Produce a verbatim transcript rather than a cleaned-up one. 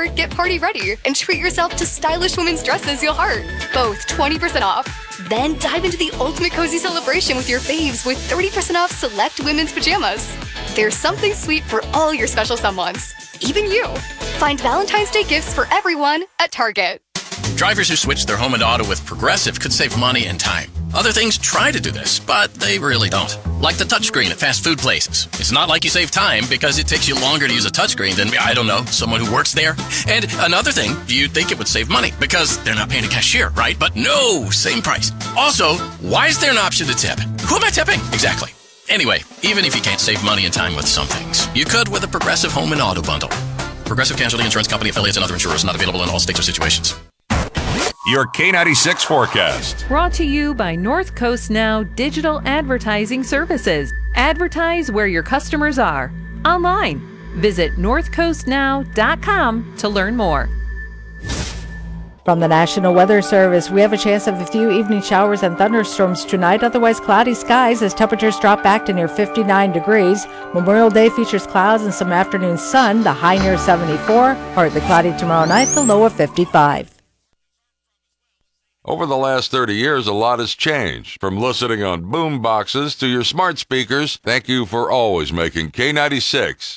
or get party ready and treat yourself to stylish women's dresses you'll heart. Both twenty percent off. Then dive into the ultimate cozy celebration with your faves with thirty percent off select women's pajamas. There's something sweet for all your special someones, even you. Find Valentine's Day gifts for everyone at Target. Drivers who switch their home and auto with Progressive could save money and time. Other things try to do this, but they really don't. Like the touchscreen at fast food places. It's not like you save time because it takes you longer to use a touchscreen than, I don't know, someone who works there. And another thing, you'd think it would save money because they're not paying a cashier, right? But no, same price. Also, why is there an option to tip? Who am I tipping? Exactly. Anyway, even if you can't save money and time with some things, you could with a Progressive Home and Auto Bundle. Progressive Casualty Insurance Company, affiliates, and other insurers not available in all states or situations. Your K ninety-six forecast. Brought to you by North Coast Now Digital Advertising Services. Advertise where your customers are. Online. Visit north coast now dot com to learn more. From the National Weather Service, we have a chance of a few evening showers and thunderstorms tonight, otherwise cloudy skies as temperatures drop back to near fifty-nine degrees. Memorial Day features clouds and some afternoon sun, the high near seventy-four. Partly cloudy tomorrow night, the low of fifty-five. Over the last thirty years, a lot has changed. From listening on boom boxes to your smart speakers, thank you for always making K ninety-six